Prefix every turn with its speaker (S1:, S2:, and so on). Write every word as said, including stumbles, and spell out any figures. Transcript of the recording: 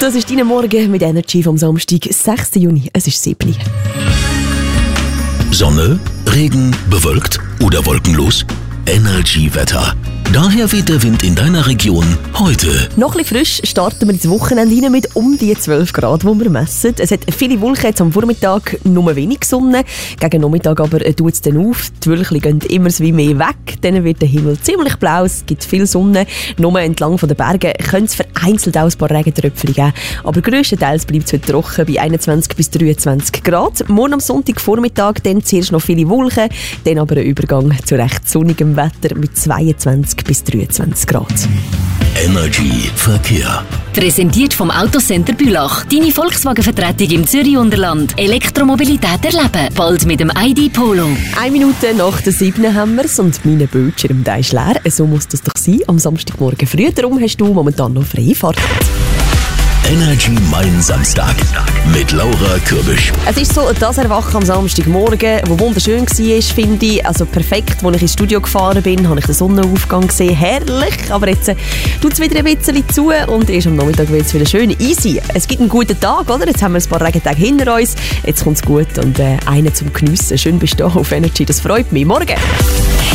S1: Das ist dein Morgen mit Energy vom Samstag, sechsten Juni. Es ist sieben.
S2: Sonne, Regen, bewölkt oder wolkenlos? Energy-Wetter. Daher weht der Wind in deiner Region heute.
S1: Noch ein bisschen frisch starten wir ins Wochenende rein mit um die zwölf Grad, die wir messen. Es hat viele Wolken jetzt am Vormittag, nur wenig Sonne. Gegen Nachmittag aber tut es dann auf. Die Wölkchen gehen immer wie mehr weg. Dann wird der Himmel ziemlich blau, es gibt viel Sonne. Nur entlang der Berge können es vereinzelt auch ein paar Regentröpfchen geben. Aber grösstenteils bleibt es heute trocken bei einundzwanzig bis dreiundzwanzig Grad. Morgen am Sonntagvormittag dann zuerst noch viele Wolken, dann aber ein Übergang zu recht sonnigem Wetter mit zweiundzwanzig bis dreiundzwanzig Grad.
S2: Energy Verkehr.
S3: Präsentiert vom Autocenter Bülach. Deine Volkswagen-Vertretung im Zürich-Unterland. Elektromobilität erleben. Bald mit dem I D Polo.
S1: Eine Minute nach der sieben haben wir es und mein Bildschirm der ist leer. So muss das doch sein. Am Samstagmorgen früh. Darum hast du momentan noch freie Fahrt.
S2: Energy Mein Samstag mit Laura Kürbisch.
S1: Es ist so, das Erwachen am Samstagmorgen, wo wunderschön war, finde ich. Also perfekt, als ich ins Studio gefahren bin, habe ich den Sonnenaufgang gesehen. Herrlich, aber jetzt äh, tut es wieder ein bisschen zu und erst am Nachmittag wird es wieder schön easy. Es gibt einen guten Tag, oder? Jetzt haben wir ein paar Regentage hinter uns. Jetzt kommt es gut und äh, einen zum Geniessen. Schön bist du auf Energy, das freut mich. Morgen!